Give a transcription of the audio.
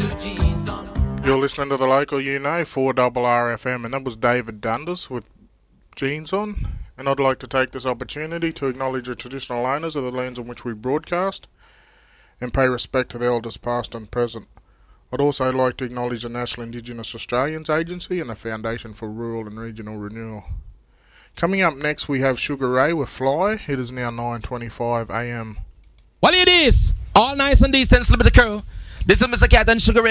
You're listening to the local 4RRFM, and that was David Dundas with Jeans On. And I'd like to take this opportunity to acknowledge the traditional owners of the lands on which we broadcast and pay respect to the elders past and present. I'd also like to acknowledge the National Indigenous Australians Agency and the Foundation for Rural and Regional Renewal. Coming up next, we have Sugar Ray with Fly. It is now 9:25 a.m. Well, it is all nice and decent, slip of the crew. This is Mr. Cat and Sugar Ray.